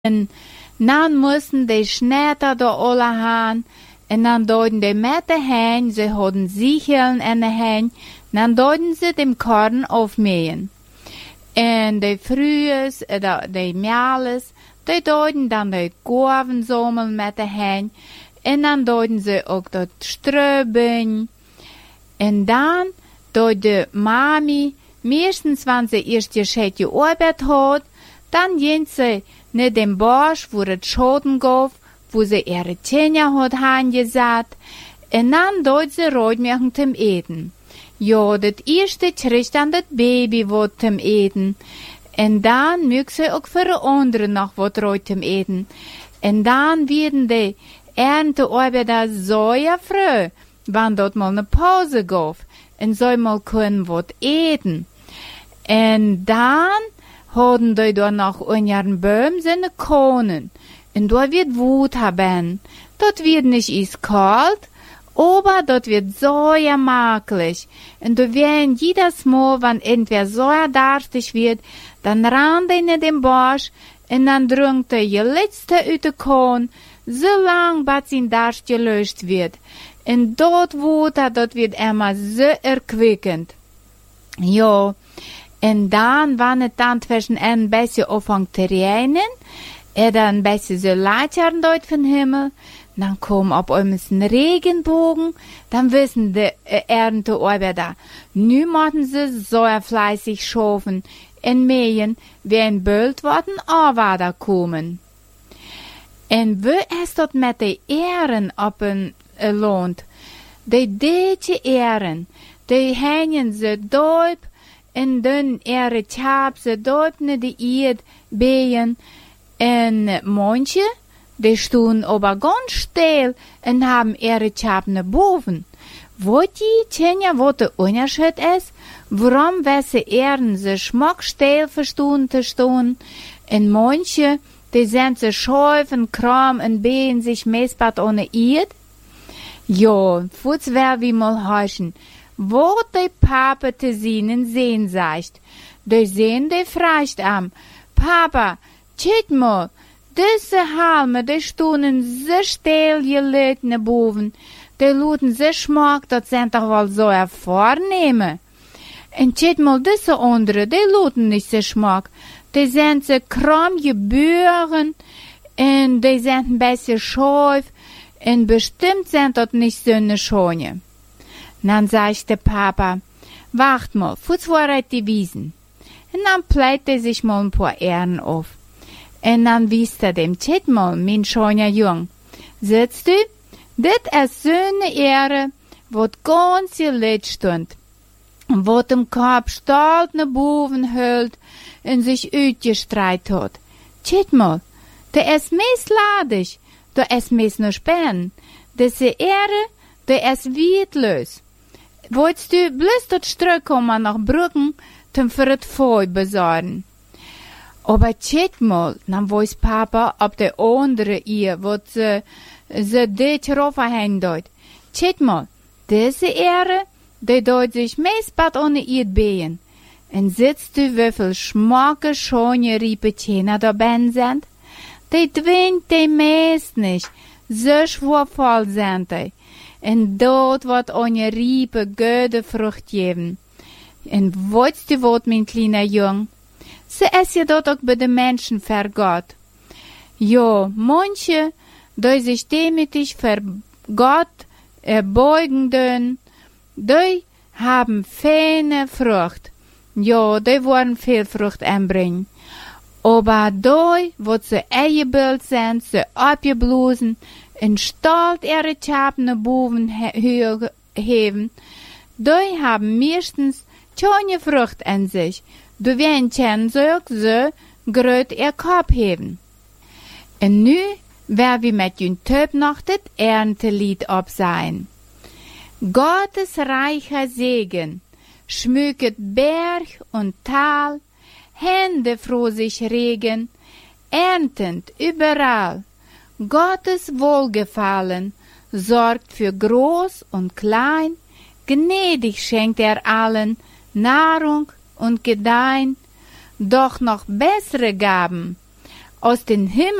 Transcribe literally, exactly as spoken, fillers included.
En dan moesten de schnetter door alle gaan. En dan doden de met de hen, ze hadden zichelen en de hen. Dan doden ze dem korn aufmähen. En de frues, de, de mjales, die doden dan de korven zommel met de hen. En dan doden ze ook dat ströben. En dan doet de mami, meestens wanneer ze eerst je schetje arbeid had, dan ging ze naar den Bosch, wo het schoten gaf, wo ze ihre Tjenja had aangezet. En dan doet ze roodmerken zum eten. Ja, dat eerste kreeg dan dat baby wat zum eten. En dan mögt ze ook voor de anderen nog wat rood zum eten. En dan werden de erntearbeiter zo früh, wanneer dat mal eine Pause gaf. En zo mal kunnen wat eten. En dan hadden die dan nog een jaar een boom zijn konen. En daar wird Wut haben. Dat wird nicht is kalt, aber dat wird so ja makelig. Und da werden jedes Mal, wenn entweder so ja darstig wird, dann ran die in den Bosch und dann drunkt er je letzte uit de Korn, so lang, bis sein Darst gelöscht wird. Und dort Wut, dat wird immer so erquickend. Ja, en dan, wanneer het dan zwischen een beetje opvangt te regenen, en dan een beetje zo laatjaren uit van hemel, dan komt op ons een regenbogen, dan wissen de erntearbeiter, nu moeten ze zo fleißig schaffen en mähen, wenn bald worden Arbeiter komen. En wie is dat met de ehren op een uh, land? De deze ehren, die hangen ze doop, en dan er tjap ze doop naar de eerd been. En manche, die stonden aber ganz still en haben ihre tjap naar boven. Wat die tjenja wat de onderscheid is, waarom wesse ehren ze schmak still verstoen te stoen, en manche, die sind ze schäufen, kram en been sich meespat ohne eerd? Ja, voets wer wie mal heißen, wo de Papa te zien en sehen sagt. De sehen de fragt am, Papa, tjit mal, diese Halme, de stonden so still gelegt naar boven, de luten so schmack, dat sind doch wohl so ervornehmen. En tjit mal, diese andere, de luten nicht so schmack, de sind so kram gebühren, en de sind ein bisschen schäuf, en bestimmt sind dat nicht so ne schone. Dann sagte Papa, wacht mal, voets vooruit die Wiesen. En dan pleit er sich mal ein paar Ehren auf. En dan wies er dem Tjit mal, mein schöner Jung. Sitzt du? Dit is zo'n Ehre, wat ganz gelegt stund. Wat dem Kopf stalt naar boven hult en sich uitgestreit hat. Tjit mal, der is meesladig, der is mees nur spen. Diese Ehre, der is wietloos. Wolltest du bloß dort zurückkommen nach Brücken, zum für het Feu besorgen? Aber tjit mal, dann weiß Papa, ob der andere ihr, wat ze, ze dit raufhängen dort. Tjit mal, diese Ehre, die dort sich meespat ohne ihr behen. Und sitzt du, wie viel schmacke, schöne Riepetjener da ben sind? Die dwingt die meest nicht, so schwurvoll sind die. En dort wird eine Riepe gute Frucht geben. En weißt du wat, mein kleiner Jung? Sie ist ja dort auch bei den Menschen vergott. Ja, manche, die sich demütig vor Gott erbeugen dürfen, die haben feine Frucht. Ja, die wollen viel Frucht anbringen. Aber die, wo sie eingebildet sind, sie abgeblosen, en stalt ihre Tjapen naar boven heben, die haben meistens keine Frucht an sich. Du werden sie auch so gröt ihr Kopf heben. En nu werden wir mit jün Töp noch das Erntelied absein. Gottes reicher Segen schmücket Berg und Tal, Hände froh sich regen, erntend überall. Gottes Wohlgefallen sorgt für Groß und Klein, gnädig schenkt er allen Nahrung und Gedeihen, doch noch bessere Gaben aus den Himmel